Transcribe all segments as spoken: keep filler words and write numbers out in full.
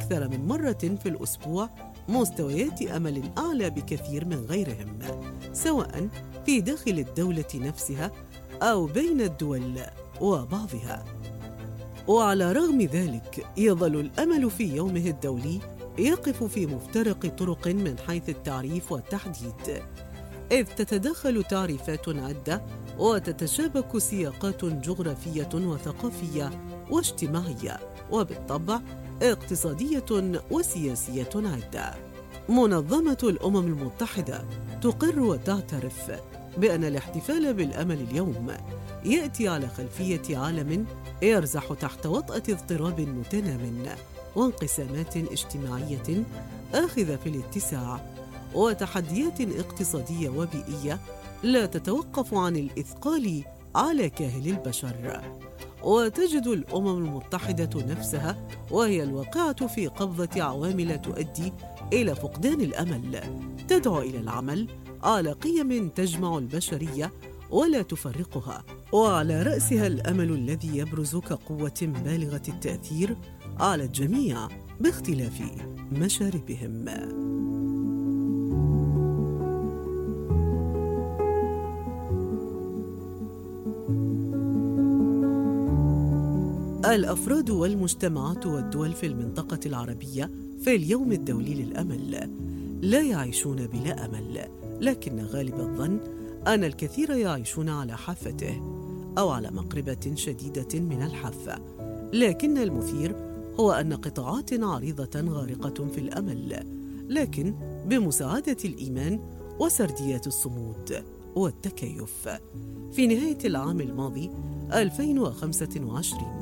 أكثر من مرة في الأسبوع مستويات أمل أعلى بكثير من غيرهم، سواء في داخل الدولة نفسها أو بين الدول وبعضها. وعلى رغم ذلك يظل الأمل في يومه الدولي يقف في مفترق طرق من حيث التعريف والتحديد، إذ تتداخل تعريفات عدة وتتشابك سياقات جغرافية وثقافية واجتماعية، وبالطبع اقتصادية وسياسية عدة. منظمة الأمم المتحدة تقر وتعترف بأن الاحتفال بالأمل اليوم يأتي على خلفية عالم يرزح تحت وطأة اضطراب متنام وانقسامات اجتماعية آخذة في الاتساع، وتحديات اقتصادية وبيئية لا تتوقف عن الإثقال على كاهل البشر. وتجد الأمم المتحدة نفسها وهي الواقعة في قبضة عوامل تؤدي إلى فقدان الأمل، تدعو إلى العمل على قيم تجمع البشرية ولا تفرقها، وعلى رأسها الأمل الذي يبرز كقوة بالغة التأثير على الجميع باختلاف مشاربهم. الأفراد والمجتمعات والدول في المنطقة العربية في اليوم الدولي للأمل لا يعيشون بلا أمل، لكن غالب الظن أن الكثير يعيشون على حافته أو على مقربة شديدة من الحافة. لكن المثير هو أن قطاعات عريضة غارقة في الأمل، لكن بمساعدة الإيمان وسرديات الصمود والتكيف. في نهاية العام الماضي ألفين وخمسة وعشرين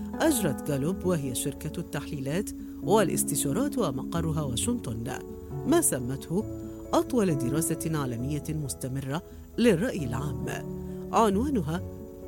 أجرت غالوب، وهي شركة التحليلات والاستشارات ومقرها واشنطن، ما سمته أطول دراسة عالمية مستمرة للرأي العام، عنوانها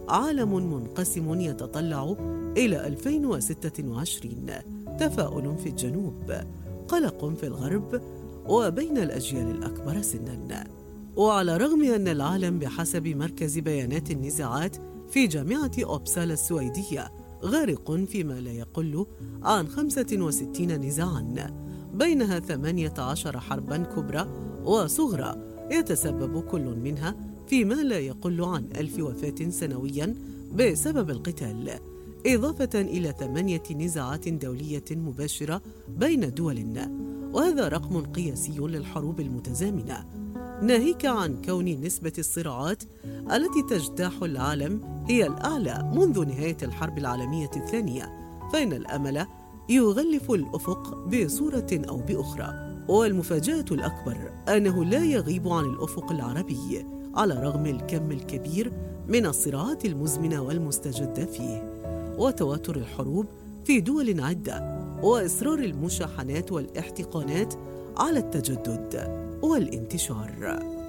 عالم منقسم يتطلع إلى ألفين وستة وعشرين، تفاؤل في الجنوب، قلق في الغرب، وبين الأجيال الأكبر سناً. وعلى الرغم أن العالم بحسب مركز بيانات النزاعات في جامعة أوبسالا السويدية غارق فيما لا يقل عن خمسة وستين نزاعاً، بينها ثمانية عشر حرباً كبرى وصغرى يتسبب كل منها فيما لا يقل عن ألف وفاة سنوياً بسبب القتال، إضافة إلى ثمانية نزاعات دولية مباشرة بين دول، وهذا رقم قياسي للحروب المتزامنة، ناهيك عن كون نسبة الصراعات التي تجتاح العالم هي الأعلى منذ نهاية الحرب العالمية الثانية. فإن الأمل يغلف الأفق بصورة أو بأخرى، والمفاجأة الأكبر أنه لا يغيب عن الأفق العربي على رغم الكم الكبير من الصراعات المزمنة والمستجدة فيه، وتواتر الحروب في دول عدة، وإصرار المشاحنات والاحتقانات على التجدد والانتشار.